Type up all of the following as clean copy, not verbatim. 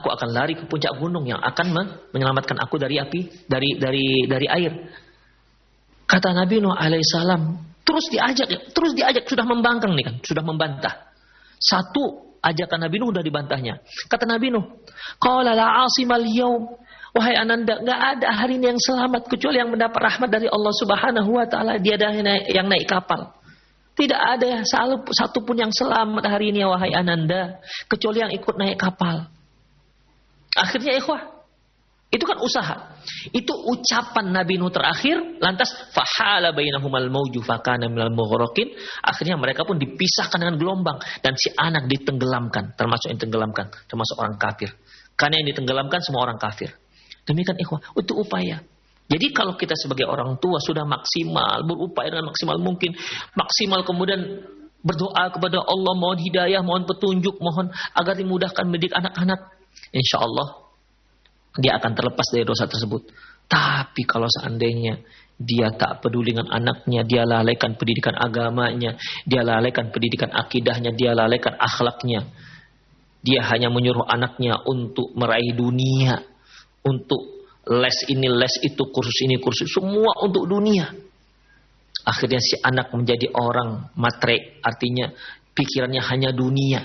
Aku akan lari ke puncak gunung yang akan menyelamatkan aku dari api, dari air. Kata Nabi Nuh alaihissalam, terus diajak, sudah membangkang nih kan, sudah membantah. Satu ajakan Nabi Nuh sudah dibantahnya. Kata Nabi Nuh, qala la asimal yaum, wahai Ananda, enggak ada hari ini yang selamat kecuali yang mendapat rahmat dari Allah Subhanahu wa taala, dia yang naik kapal. Tidak ada satu pun yang selamat hari ini wahai Ananda, kecuali yang ikut naik kapal. Akhirnya ikhwah, itu kan usaha. Itu ucapan Nabi Nuh terakhir, lantas fahala bainahumal mauju fakana minal mughraqin. Akhirnya mereka pun dipisahkan dengan gelombang dan si anak ditenggelamkan, termasuk yang tenggelamkan, termasuk orang kafir. Karena yang ditenggelamkan semua orang kafir. Demikian ikhwah, itu upaya. Jadi kalau kita sebagai orang tua sudah maksimal, berupaya dengan maksimal mungkin, maksimal kemudian berdoa kepada Allah, mohon hidayah, mohon petunjuk, mohon agar dimudahkan mendidik anak-anak, insya Allah dia akan terlepas dari dosa tersebut. Tapi kalau seandainya dia tak peduli dengan anaknya, dia lalaikan pendidikan agamanya, dia lalaikan pendidikan akidahnya, dia lalaikan akhlaknya, dia hanya menyuruh anaknya untuk meraih dunia, untuk les ini, les itu, kursus ini, kursus, semua untuk dunia. Akhirnya si anak menjadi orang matre, artinya pikirannya hanya dunia.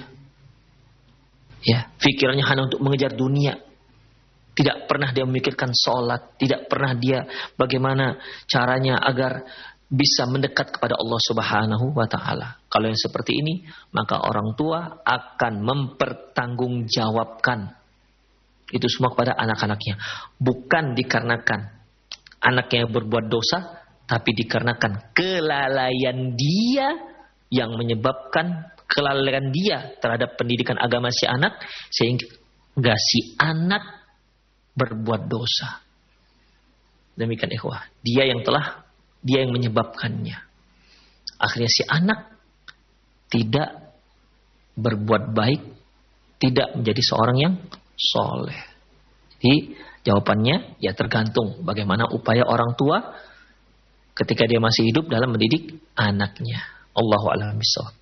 Ya, pikirannya hanya untuk mengejar dunia. Tidak pernah dia memikirkan sholat, tidak pernah dia bagaimana caranya agar bisa mendekat kepada Allah Subhanahu wa taala. Kalau yang seperti ini, maka orang tua akan mempertanggungjawabkan itu semua kepada anak-anaknya. Bukan dikarenakan anaknya berbuat dosa, tapi dikarenakan kelalaian dia yang menyebabkan kelalaian dia terhadap pendidikan agama si anak, sehingga si anak berbuat dosa. Demikian ikhwah, dia yang menyebabkannya. Akhirnya si anak tidak berbuat baik, tidak menjadi seorang yang soleh. Jadi jawabannya ya tergantung bagaimana upaya orang tua ketika dia masih hidup dalam mendidik anaknya. Allahu a'lam bishawab.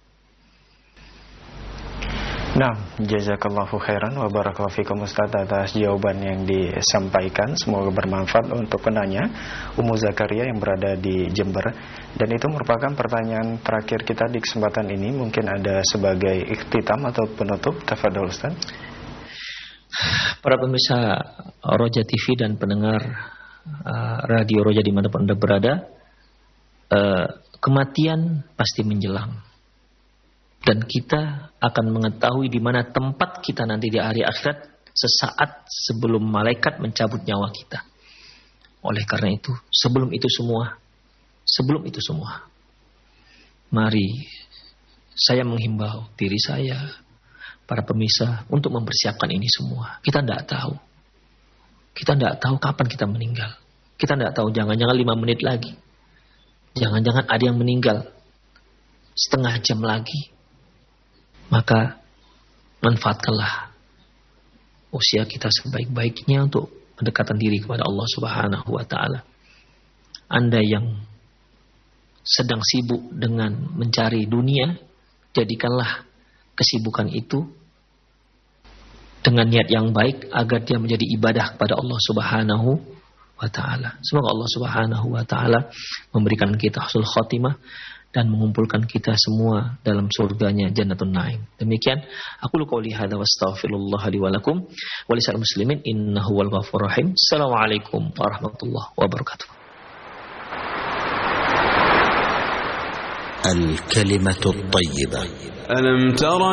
Nah, jazakallahu khairan wa barakallahu fikum Ustaz atas jawaban yang disampaikan. Semoga bermanfaat untuk penanya Ummu Zakaria yang berada di Jember. Dan itu merupakan pertanyaan terakhir kita di kesempatan ini. Mungkin ada sebagai ikhtitam atau penutup. Tafadhol Ustaz. Para pemirsa Roja TV dan pendengar Radio Roja dimanapun Anda berada, kematian pasti menjelang. Dan kita akan mengetahui di mana tempat kita nanti di hari akhirat sesaat sebelum malaikat mencabut nyawa kita. Oleh karena itu, sebelum itu semua, mari saya menghimbau diri saya, para pemirsa, untuk mempersiapkan ini semua. Kita tidak tahu kapan kita meninggal. Kita tidak tahu, jangan-jangan 5 menit lagi. Jangan-jangan ada yang meninggal setengah jam lagi. Maka manfaatkanlah usia kita sebaik-baiknya untuk pendekatan diri kepada Allah Subhanahu wa taala. Anda yang sedang sibuk dengan mencari dunia, jadikanlah kesibukan itu dengan niat yang baik agar dia menjadi ibadah kepada Allah Subhanahu wa taala. Semoga Allah Subhanahu wa taala memberikan kita husnul khotimah dan mengumpulkan kita semua dalam surganya Jannatun Naim. Demikian aku qouli hadza wa astaghfirullah li wa lakum wa lisal muslimin innahu wal ghafurur rahim. Assalamualaikum warahmatullahi wabarakatuh. Al-kalimatu at-thayyibah. Alam tara